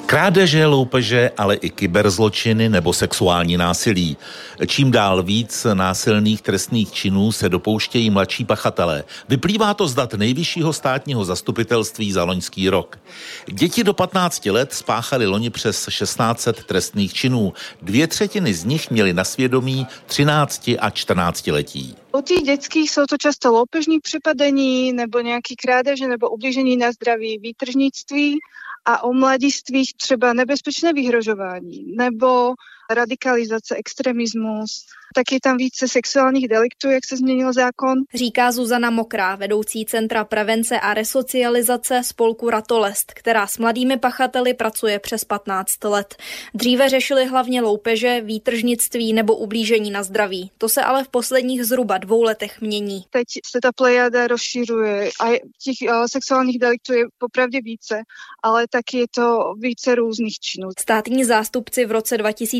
Krádeže, loupeže, ale i kyberzločiny nebo sexuální násilí. Čím dál víc násilných trestných činů se dopouštějí mladší pachatelé. Vyplývá to z dat Nejvyššího státního zastupitelství za loňský rok. Děti do 15 let spáchaly loni přes 1600 trestných činů. 2/3 z nich měly na svědomí 13 a 14 letí. U tých detských sú to často loupežní připadení nebo nějaký krádeže nebo ublížení na zdraví, výtržnictví a u mladistvých třeba nebezpečné vyhrožování nebo radikalizace, extremismus. Tak je tam více sexuálních deliktů, jak se změnil zákon. Říká Zuzana Mokrá, vedoucí Centra prevence a resocializace spolku Ratolest, která s mladými pachateli pracuje přes 15 let. Dříve řešili hlavně loupeže, výtržnictví nebo ublížení na zdraví. To se ale v posledních zhruba 2 letech mění. Teď se ta plejada rozšiřuje a těch sexuálních deliktů je popravdě více, ale taky je to více různých činů. Státní zástupci v roce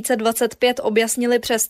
2025 objasnili přes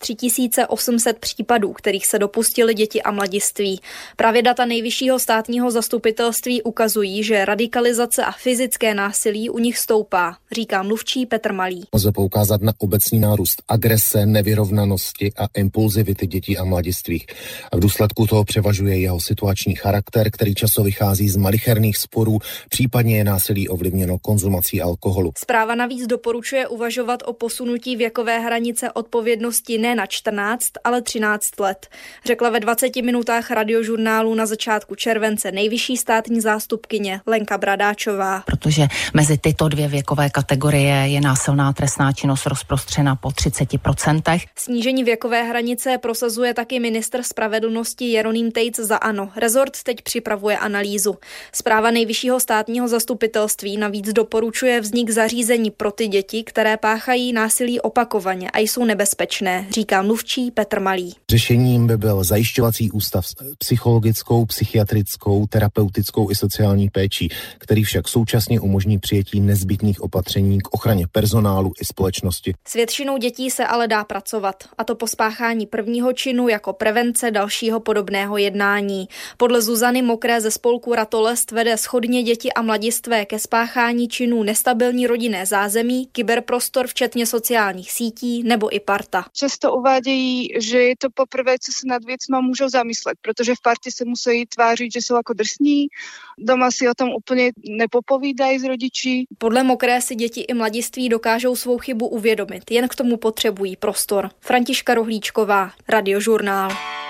3800 případů, kterých se dopustili děti a mladiství. Právě data Nejvyššího státního zastupitelství ukazují, že radikalizace a fyzické násilí u nich stoupá, říká mluvčí Petr Malý. Lze poukázat na obecný nárůst agrese, nevyrovnanosti a impulzivity dětí a mladistvých. A v důsledku toho převažuje jeho situační charakter, který často vychází z malicherných sporů, případně je násilí ovlivněno konzumací alkoholu. Zpráva navíc doporučuje uvažovat o posunutí věkové hranice odpovědnosti ne na 14, ale 13 let. Řekla ve 20 minutách radiožurnálu na začátku července nejvyšší státní zástupkyně Lenka Bradáčová. Protože mezi tyto 2 věkové kategorie je násilná trestná činnost rozprostřena po 30%. Snížení věkové hranice prosazuje taky ministr spravedlnosti Jeroným Tejc za ANO. Rezort teď připravuje analýzu. Zpráva Nejvyššího státního zastupitelství navíc doporučuje vznik zařízení pro ty děti, které páchají násilí opakovaně a jsou nebezpečné, říká mluvčí Petr Malý. Řešením by byl zajišťovací ústav s psychologickou, psychiatrickou, terapeutickou i sociální péčí, který však současně umožní přijetí nezbytných opatření k ochraně personálu i společnosti. S většinou dětí se ale dá pracovat, a to po spáchání prvního činu jako prevence dalšího podobného jednání. Podle Zuzany Mokré ze spolku Ratolest vede shodně děti a mladistvé ke spáchání činů nestabilní rodinné zázemí, kyberprostor včetně sociálních sítí nebo i parta. Často uvádějí, že je to poprvé, co se nad věcma můžou zamyslet, protože v partě se musí tvářit, že jsou jako drsní, doma si o tom úplně nepopovídají s rodiči. Podle Mokré si děti i mladiství dokážou svou chybu uvědomit, jen k tomu potřebují prostor. Františka Rohlíčková, Radiožurnál.